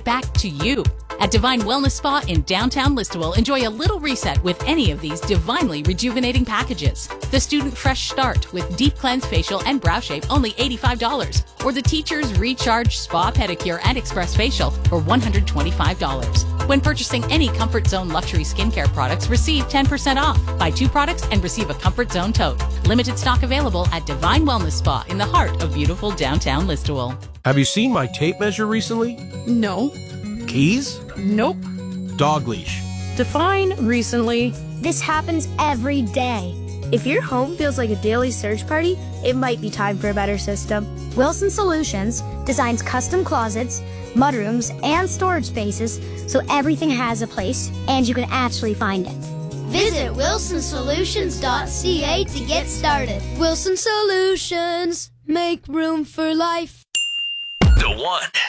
back to you. At Divine Wellness Spa in downtown Listowel, enjoy a little reset with any of these divinely rejuvenating packages. The Student Fresh Start with Deep Cleanse Facial and Brow Shape, only $85. Or the Teacher's Recharge Spa Pedicure and Express Facial for $125. When purchasing any Comfort Zone luxury skincare products, receive 10% off. Buy 2 products and receive a Comfort Zone tote. Limited stock available at Divine Wellness Spa in the heart of beautiful downtown Listowel. Have you seen my tape measure recently? No. Keys? Nope. Dog leash. Define recently. This happens every day. If your home feels like a daily search party, it might be time for a better system. Wilson Solutions designs custom closets, mudrooms, and storage spaces so everything has a place and you can actually find it. Visit wilsonsolutions.ca to get started. Wilson Solutions, make room for life. The One.